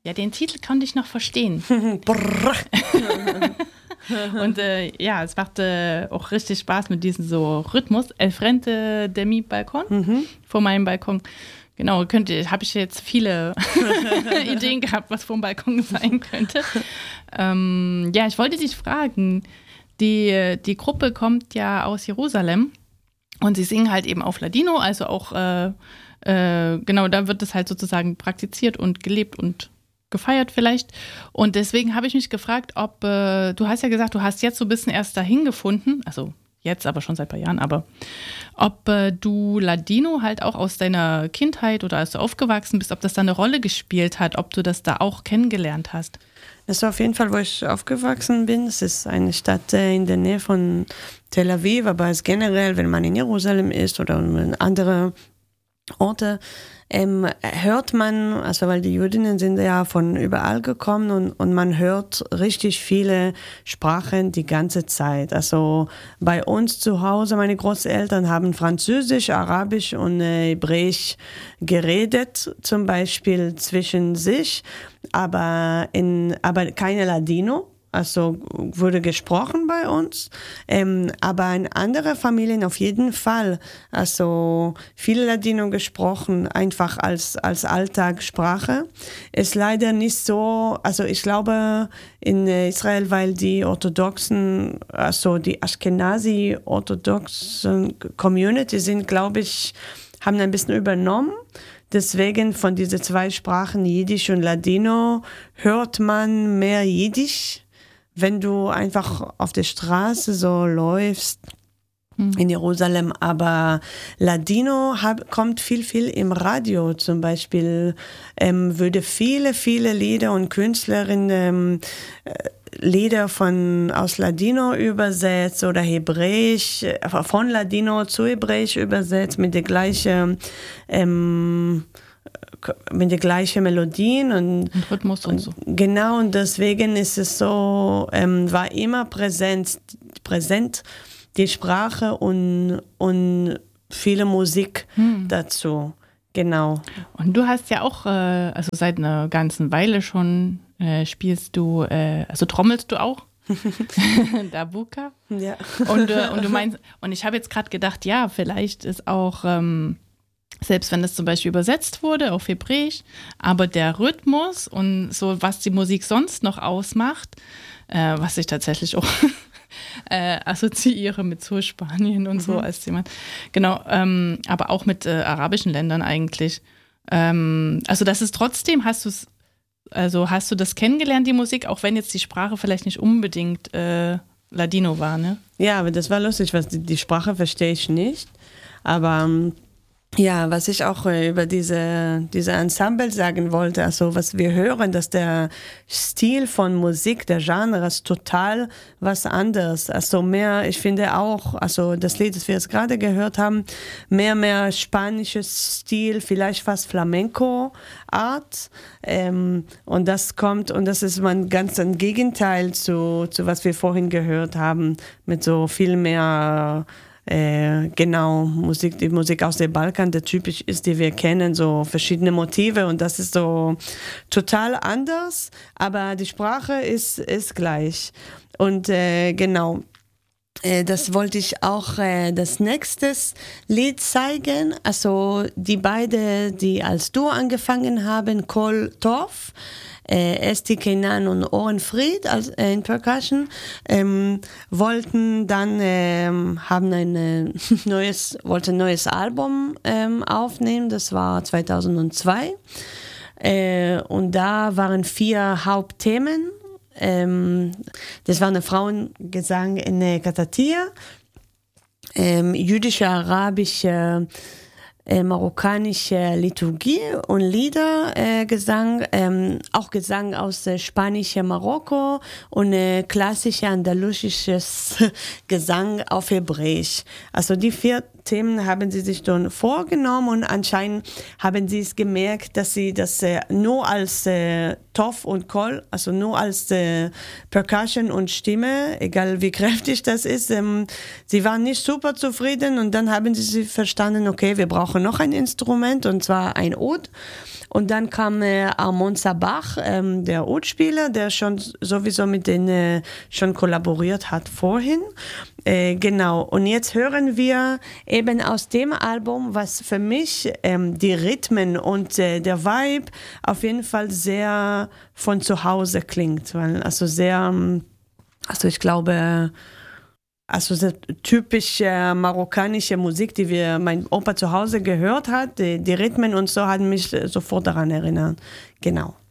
Ja, den Titel konnte ich noch verstehen. Und es macht auch richtig Spaß mit diesem so Rhythmus. El frente de mi balcón, vor meinem Balkon. Genau, habe ich jetzt viele Ideen gehabt, was vom Balkon sein könnte. Ich wollte dich fragen, die Gruppe kommt ja aus Jerusalem und sie singen halt eben auf Ladino, also auch, genau, da wird es halt sozusagen praktiziert und gelebt und gefeiert vielleicht. Und deswegen habe ich mich gefragt, ob, du hast ja gesagt, du hast jetzt so ein bisschen erst dahin gefunden, also jetzt aber schon seit ein paar Jahren, aber ob du Ladino halt auch aus deiner Kindheit oder als du aufgewachsen bist, ob das da eine Rolle gespielt hat, ob du das da auch kennengelernt hast. Das ist auf jeden Fall, wo ich aufgewachsen bin. Es ist eine Stadt in der Nähe von Tel Aviv, aber es generell, wenn man in Jerusalem ist oder in andere Orte, hört man, also weil die Jüdinnen sind ja von überall gekommen und man hört richtig viele Sprachen die ganze Zeit. Also bei uns zu Hause, meine Großeltern haben Französisch, Arabisch und Hebräisch geredet, zum Beispiel zwischen sich, aber keine Ladino. Also wurde gesprochen bei uns, aber in anderen Familien auf jeden Fall. Also viele Ladino gesprochen, einfach als Alltagssprache. Ist leider nicht so, also ich glaube in Israel, weil die orthodoxen, also die Ashkenazi-orthodoxen Community sind, glaube ich, haben ein bisschen übernommen. Deswegen von diesen zwei Sprachen, Jiddisch und Ladino, hört man mehr Jiddisch. Wenn du einfach auf der Straße so läufst in Jerusalem, aber Ladino kommt viel im Radio zum Beispiel, würde viele Lieder und Künstlerinnen Lieder aus Ladino übersetzt oder Hebräisch, von Ladino zu Hebräisch übersetzt mit der gleichen Melodien und Rhythmus und so. Genau, und deswegen ist es so, war immer präsent die Sprache und viele Musik dazu. Genau. Und du hast ja auch, also seit einer ganzen Weile schon spielst du, also trommelst du auch? Dabuka? Ja. Und du meinst, und ich habe jetzt gerade gedacht, ja, vielleicht ist auch selbst wenn das zum Beispiel übersetzt wurde auf Hebräisch, aber der Rhythmus und so, was die Musik sonst noch ausmacht, was ich tatsächlich auch assoziiere mit so Spanien und so als jemand, genau, aber auch mit arabischen Ländern eigentlich. Also das ist trotzdem, hast du das kennengelernt, die Musik, auch wenn jetzt die Sprache vielleicht nicht unbedingt Ladino war, ne? Ja, aber das war lustig, die Sprache verstehe ich nicht, aber ja, was ich auch über diese Ensemble sagen wollte, also was wir hören, dass der Stil von Musik, der Genre ist total was anderes. Also mehr, ich finde auch, also das Lied, das wir jetzt gerade gehört haben, mehr spanisches Stil, vielleicht fast Flamenco-Art. Und das ist man ganz ein Gegenteil zu was wir vorhin gehört haben, mit so viel mehr genau, die Musik aus dem Balkan, der typisch ist, die wir kennen, so verschiedene Motive und das ist so total anders, aber die Sprache ist gleich. Und genau, das wollte ich auch das nächste Lied zeigen, also die beiden, die als Duo angefangen haben, Kol Tov, Esti Kenan und Ohrenfried in Percussion, wollten dann haben ein neues Album aufnehmen, das war 2002 und da waren 4 Hauptthemen. Das war eine Frauengesang in Katatia, jüdische, arabische, marokkanische Liturgie und Liedergesang, auch Gesang aus spanischer Marokko und klassischer andalusisches Gesang auf Hebräisch. Also die 4 Themen haben sie sich dann vorgenommen und anscheinend haben sie es gemerkt, dass sie das nur als Toff und Call, also nur als Percussion und Stimme, egal wie kräftig das ist, sie waren nicht super zufrieden und dann haben sie verstanden, okay, wir brauchen noch ein Instrument und zwar ein Oud. Und dann kam Armand Sabach, der Oud-Spieler, der schon sowieso mit denen schon kollaboriert hat vorhin. Genau, und jetzt hören wir eben aus dem Album, was für mich die Rhythmen und der Vibe auf jeden Fall sehr von zu Hause klingt. Weil, ich glaube, so typische marokkanische Musik, die mein Opa zu Hause gehört hat, die Rhythmen und so, haben mich sofort daran erinnert. Genau.